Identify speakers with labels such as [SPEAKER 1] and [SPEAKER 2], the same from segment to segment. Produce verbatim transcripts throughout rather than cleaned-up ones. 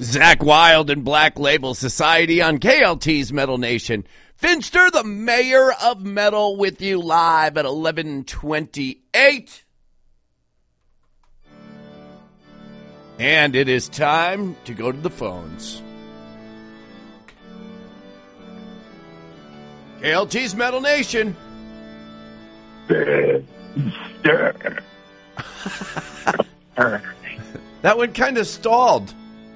[SPEAKER 1] Zach Wild and Black Label Society on K L T's Metal Nation. Finster, the mayor of metal, with you live at eleven twenty-eight. And it is time to go to the phones. K L T's Metal Nation.
[SPEAKER 2] Finster.
[SPEAKER 1] That one kind of stalled.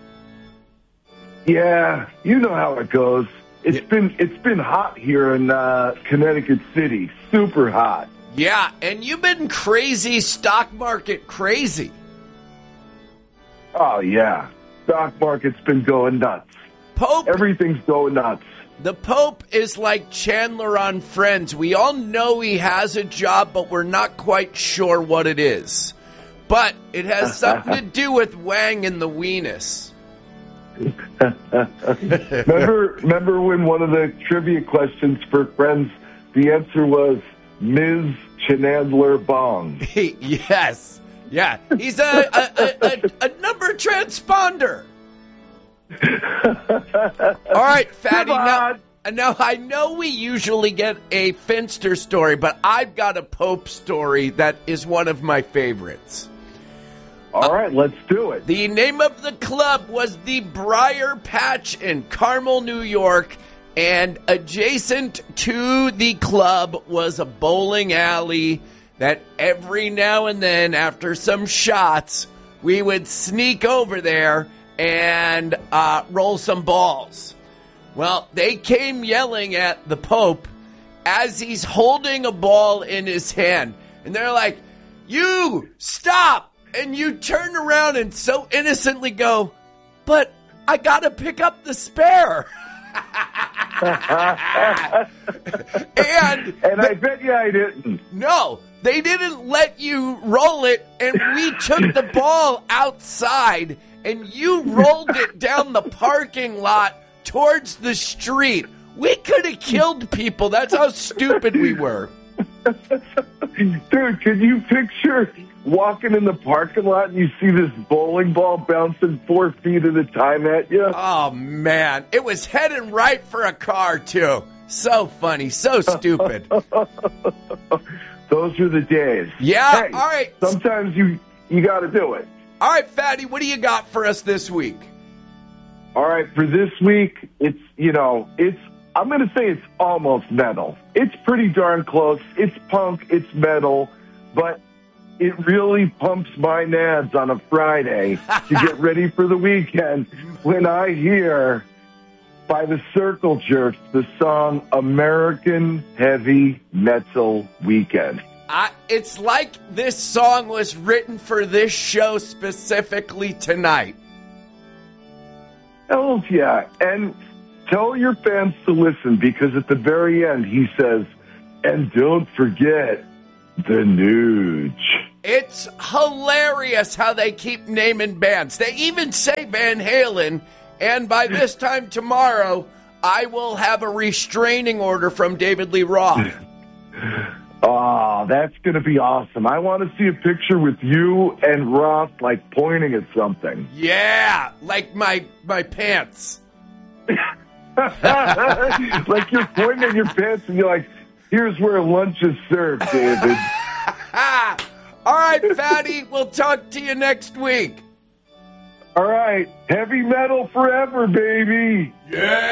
[SPEAKER 2] Yeah, you know how it goes. It's
[SPEAKER 1] yeah.
[SPEAKER 2] been it's been hot here in uh, Connecticut City, super hot.
[SPEAKER 1] Yeah, and you've been crazy, stock market crazy.
[SPEAKER 2] Oh yeah, stock market's been going nuts.
[SPEAKER 1] Pope,
[SPEAKER 2] everything's going nuts.
[SPEAKER 1] The Pope is like Chandler on Friends. We all know he has a job, but we're not quite sure what it is. But it has something to do with Wang and the weenus.
[SPEAKER 2] remember, remember when one of the trivia questions for Friends, the answer was Miz Chandler Bong.
[SPEAKER 1] Yes, yeah, he's a a, a, a, a number transponder. All right, Fatty. Now, now I know we usually get a Finster story, but I've got a Pope story that is one of my favorites.
[SPEAKER 2] All right, let's do it.
[SPEAKER 1] The name of the club was the Briar Patch in Carmel, New York, and adjacent to the club was a bowling alley that every now and then, after some shots, we would sneak over there and uh, roll some balls. Well, they came yelling at the Pope as he's holding a ball in his hand, and they're like, "You, stop!" And you turn around and so innocently go, "But I gotta pick up the spare." and
[SPEAKER 2] and I bet you I didn't.
[SPEAKER 1] No, they didn't let you roll it, and we took the ball outside, and you rolled it down the parking lot towards the street. We could have killed people. That's how stupid we were.
[SPEAKER 2] Dude, can you picture walking in the parking lot and you see this bowling ball bouncing four feet at a time at you?
[SPEAKER 1] Oh, man. It was heading right for a car, too. So funny. So stupid.
[SPEAKER 2] Those are the days.
[SPEAKER 1] Yeah,
[SPEAKER 2] hey,
[SPEAKER 1] all right.
[SPEAKER 2] Sometimes you, you got to do it.
[SPEAKER 1] All right, Fatty, what do you got for us this week?
[SPEAKER 2] All right, for this week, it's, you know, it's, I'm going to say it's almost metal. It's pretty darn close. It's punk, it's metal, but it really pumps my nads on a Friday to get ready for the weekend when I hear by the Circle Jerks the song American Heavy Metal Weekend.
[SPEAKER 1] I, it's like this song was written for this show specifically tonight.
[SPEAKER 2] Hell yeah. And tell your fans to listen, because at the very end he says, "And don't forget the Nuge."
[SPEAKER 1] It's hilarious how they keep naming bands. They even say Van Halen, and by this time tomorrow, I will have a restraining order from David Lee Roth.
[SPEAKER 2] Oh, that's going to be awesome. I want to see a picture with you and Roth, like, pointing at something.
[SPEAKER 1] Yeah, like my my pants.
[SPEAKER 2] Like you're pointing at your pants and you're like, "Here's where lunch is served, David."
[SPEAKER 1] All right, Fatty, we'll talk to you next week.
[SPEAKER 2] All right, heavy metal forever, baby.
[SPEAKER 1] Yeah.